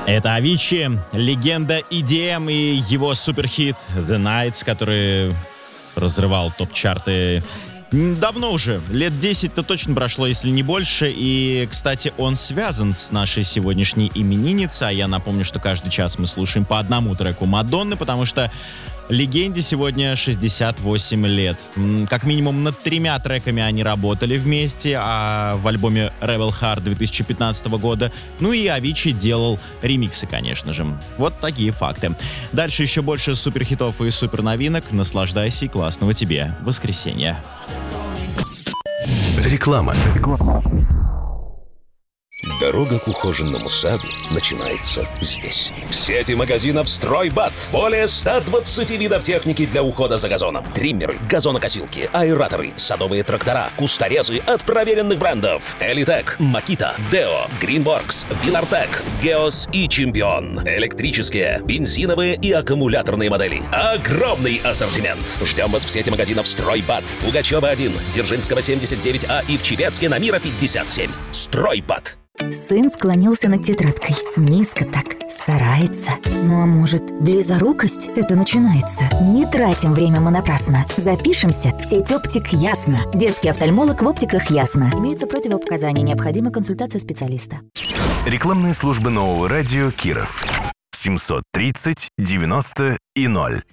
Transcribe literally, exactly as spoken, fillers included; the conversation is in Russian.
Это Avicii, легенда и ди эм и его суперхит The Nights, который разрывал топ-чарты давно уже, лет десять-то точно прошло, если не больше. И, кстати, он связан с нашей сегодняшней именинницей. А я напомню, что каждый час мы слушаем по одному треку Мадонны, потому что легенде сегодня шестьдесят восемь лет. Как минимум над тремя треками они работали вместе, а в альбоме Rebel Heart две тысячи пятнадцатого года. Ну и Avicii делал ремиксы, конечно же. Вот такие факты. Дальше еще больше суперхитов и суперновинок. Наслаждайся и классного тебе воскресенья. Реклама. Дорога к ухоженному саду начинается здесь. В сети магазинов «Стройбат» более ста двадцати видов техники для ухода за газоном. Триммеры, газонокосилки, аэраторы, садовые трактора, кусторезы от проверенных брендов. Элитек, Макита, Део, Гринворкс, Вилартек, Геос и Чемпион. Электрические, бензиновые и аккумуляторные модели. Огромный ассортимент. Ждем вас в сети магазинов «Стройбат». Пугачева один, Дзержинского семьдесят девять А и в Чепецке на Мира пятьдесят семь. «Стройбат». Сын склонился над тетрадкой. Низко так, старается. Ну а может, близорукость это начинается? Не тратим время понапрасну. Запишемся в сеть «Оптик Ясно». Детский офтальмолог в «Оптиках Ясно». Имеются противопоказания, необходима консультация специалиста. Рекламные службы нового радио Киров. семьсот тридцать девяносто и ноль.